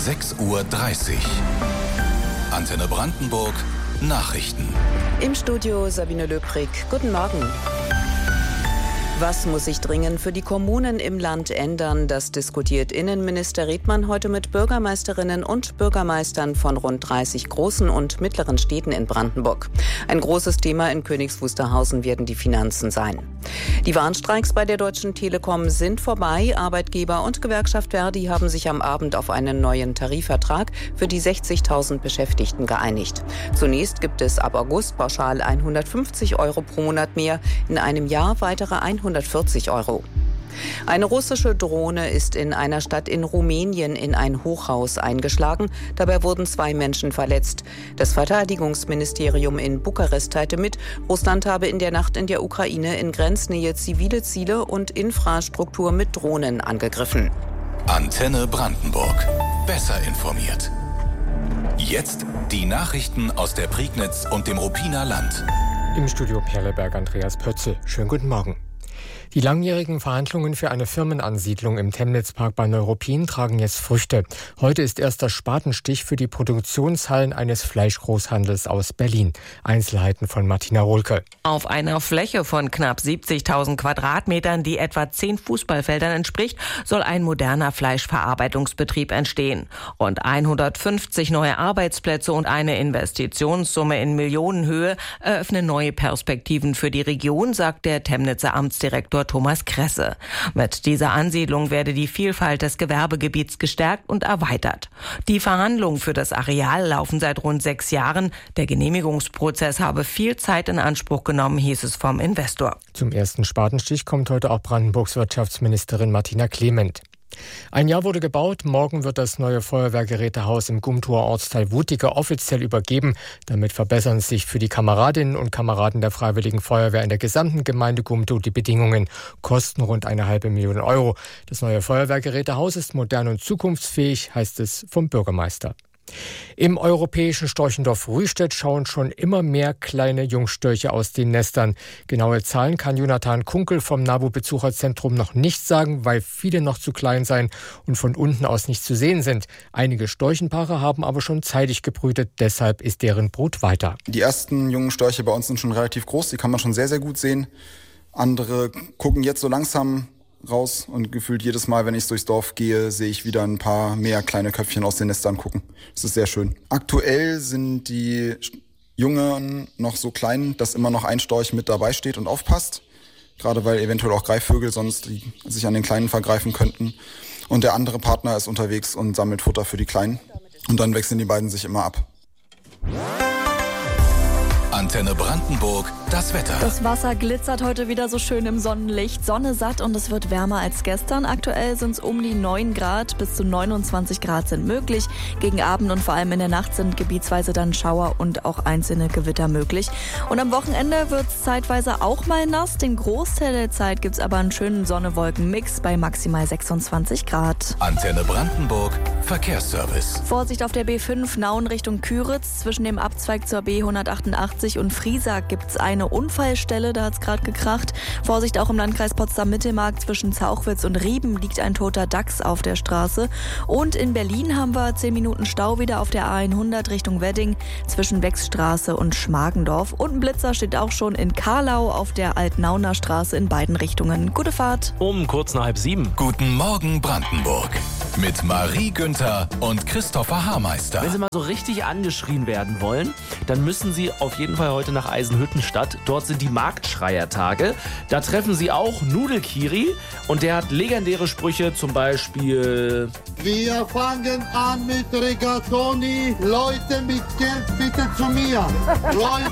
6:30 Uhr. Antenne Brandenburg Nachrichten. Im Studio Sabine Löbrig. Guten Morgen. Was muss sich dringend für die Kommunen im Land ändern? Das diskutiert Innenminister Redmann heute mit Bürgermeisterinnen und Bürgermeistern von rund 30 großen und mittleren Städten in Brandenburg. Ein großes Thema in Königs Wusterhausen werden die Finanzen sein. Die Warnstreiks bei der Deutschen Telekom sind vorbei. Arbeitgeber und Gewerkschaft Verdi haben sich am Abend auf einen neuen Tarifvertrag für die 60.000 Beschäftigten geeinigt. Zunächst gibt es ab August pauschal 150 Euro pro Monat mehr, in einem Jahr weitere 140 Euro. Eine russische Drohne ist in einer Stadt in Rumänien in ein Hochhaus eingeschlagen. Dabei wurden 2 Menschen verletzt. Das Verteidigungsministerium in Bukarest teilte mit, Russland habe in der Nacht in der Ukraine in Grenznähe zivile Ziele und Infrastruktur mit Drohnen angegriffen. Antenne Brandenburg. Besser informiert. Jetzt die Nachrichten aus der Prignitz und dem Ruppiner Land. Im Studio Perleberg Andreas Pötzl. Schönen guten Morgen. Die langjährigen Verhandlungen für eine Firmenansiedlung im Temnitzpark bei Neuruppin tragen jetzt Früchte. Heute ist erster Spatenstich für die Produktionshallen eines Fleischgroßhandels aus Berlin. Einzelheiten von Martina Rohlke. Auf einer Fläche von knapp 70.000 Quadratmetern, die etwa 10 Fußballfeldern entspricht, soll ein moderner Fleischverarbeitungsbetrieb entstehen. Rund 150 neue Arbeitsplätze und eine Investitionssumme in Millionenhöhe eröffnen neue Perspektiven für die Region, sagt der Temnitzer Amtsdirektor Thomas Kresse. Mit dieser Ansiedlung werde die Vielfalt des Gewerbegebiets gestärkt und erweitert. Die Verhandlungen für das Areal laufen seit rund 6 Jahren. Der Genehmigungsprozess habe viel Zeit in Anspruch genommen, hieß es vom Investor. Zum ersten Spatenstich kommt heute auch Brandenburgs Wirtschaftsministerin Martina Clement. Ein Jahr wurde gebaut, morgen wird das neue Feuerwehrgerätehaus im Gumtower Ortsteil Wuttige offiziell übergeben. Damit verbessern sich für die Kameradinnen und Kameraden der Freiwilligen Feuerwehr in der gesamten Gemeinde Gumtow die Bedingungen. Kosten rund 1,5 Million Euro. Das neue Feuerwehrgerätehaus ist modern und zukunftsfähig, heißt es vom Bürgermeister. Im europäischen Storchendorf Rühstedt schauen schon immer mehr kleine Jungstörche aus den Nestern. Genaue Zahlen kann Jonathan Kunkel vom NABU-Besucherzentrum noch nicht sagen, weil viele noch zu klein seien und von unten aus nicht zu sehen sind. Einige Storchenpaare haben aber schon zeitig gebrütet, deshalb ist deren Brut weiter. Die ersten jungen Störche bei uns sind schon relativ groß, die kann man schon sehr, sehr gut sehen. Andere gucken jetzt so langsam raus und gefühlt jedes Mal, wenn ich durchs Dorf gehe, sehe ich wieder ein paar mehr kleine Köpfchen aus den Nestern gucken. Das ist sehr schön. Aktuell sind die Jungen noch so klein, dass immer noch ein Storch mit dabei steht und aufpasst. Gerade weil eventuell auch Greifvögel sonst sich an den Kleinen vergreifen könnten. Und der andere Partner ist unterwegs und sammelt Futter für die Kleinen. Und dann wechseln die beiden sich immer ab. Antenne Brandenburg, das Wetter. Das Wasser glitzert heute wieder so schön im Sonnenlicht. Sonne satt und es wird wärmer als gestern. Aktuell sind es um die 9 Grad, bis zu 29 Grad sind möglich. Gegen Abend und vor allem in der Nacht sind gebietsweise dann Schauer und auch einzelne Gewitter möglich. Und am Wochenende wird es zeitweise auch mal nass. Den Großteil der Zeit gibt es aber einen schönen Sonne-Wolken-Mix bei maximal 26 Grad. Antenne Brandenburg, Verkehrsservice. Vorsicht auf der B5 Nauen Richtung Küritz. Zwischen dem Abzweig zur B188 und Friesack gibt es eine Unfallstelle, da hat es gerade gekracht. Vorsicht auch im Landkreis Potsdam-Mittelmark, zwischen Zauchwitz und Rieben liegt ein toter Dachs auf der Straße. Und in Berlin haben wir 10 Minuten Stau wieder auf der A100 Richtung Wedding, zwischen Wechsstraße und Schmargendorf. Und ein Blitzer steht auch schon in Karlau auf der Altnauner Straße in beiden Richtungen. Gute Fahrt. Um kurz nach 6:30. Guten Morgen Brandenburg. Mit Marie Günther und Christopher Haarmeister. Wenn Sie mal so richtig angeschrien werden wollen, dann müssen Sie auf jeden Fall heute nach Eisenhüttenstadt. Dort sind die Marktschreiertage. Da treffen Sie auch Nudelkiri und der hat legendäre Sprüche, zum Beispiel: Wir fangen an mit Rigatoni. Leute mit Geld bitte zu mir. Leute